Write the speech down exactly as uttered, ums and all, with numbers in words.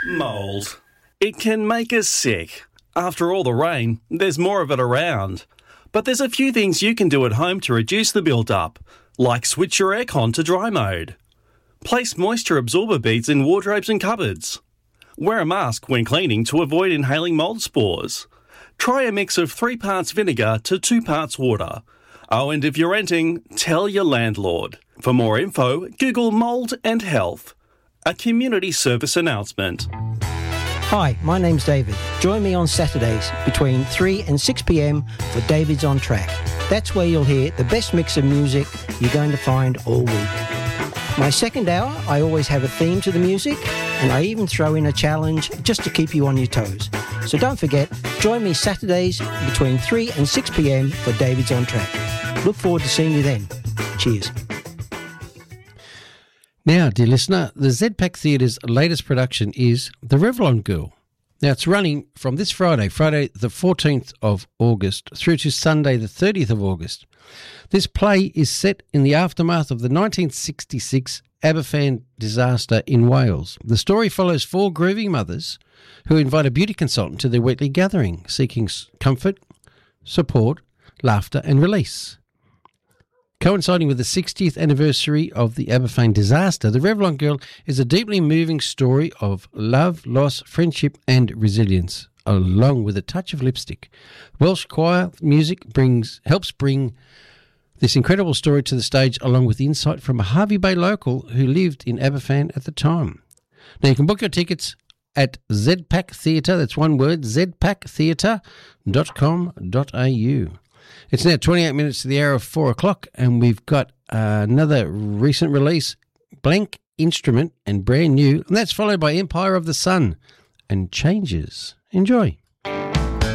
Mould. It can make us sick. After all the rain, there's more of it around. But there's a few things you can do at home to reduce the build-up, like switch your aircon to dry mode. Place moisture absorber beads in wardrobes and cupboards. Wear a mask when cleaning to avoid inhaling mould spores. Try a mix of three parts vinegar to two parts water. Oh, and if you're renting, tell your landlord. For more info, Google Mould and Health. A community service announcement. Hi, my name's David. Join me on Saturdays between three and six p m for David's On Track. That's where you'll hear the best mix of music you're going to find all week. My second hour, I always have a theme to the music, and I even throw in a challenge just to keep you on your toes. So don't forget, join me Saturdays between three and six p m for David's On Track. Look forward to seeing you then. Cheers. Now, dear listener, the Z PAC Theatre's latest production is The Revlon Girl. Now, it's running from this Friday, Friday the fourteenth of August, through to Sunday the thirtieth of August. This play is set in the aftermath of the nineteen sixty-six Aberfan disaster in Wales. The story follows four grieving mothers who invite a beauty consultant to their weekly gathering, seeking comfort, support, laughter and release. Coinciding with the sixtieth anniversary of the Aberfan disaster, The Revlon Girl is a deeply moving story of love, loss, friendship and resilience, along with a touch of lipstick. Welsh choir music brings helps bring this incredible story to the stage, along with insight from a Hervey Bay local who lived in Aberfan at the time. Now, you can book your tickets at Z PAC Theatre, that's one word, z pac theatre dot com dot a u. It's now twenty-eight minutes to the hour of four o'clock, and we've got uh, another recent release, Blank Instrument and brand new, and that's followed by Empire of the Sun and Changes. Enjoy.